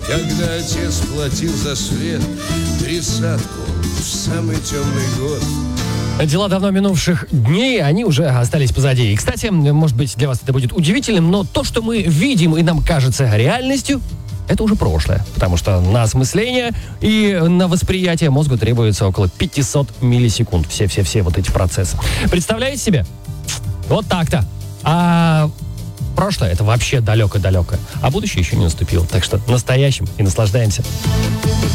Когда отец платил за свет 30-ку в самый темный год. Дела давно минувших дней, они уже остались позади. И, кстати, может быть, для вас это будет удивительным, но то, что мы видим и нам кажется реальностью, это уже прошлое. Потому что на осмысление и на восприятие мозгу требуется около 500 миллисекунд. Все вот эти процессы. Представляете себе? Вот так-то. А прошлое — это вообще далеко-далеко. А будущее еще не наступило. Так что настоящим и наслаждаемся.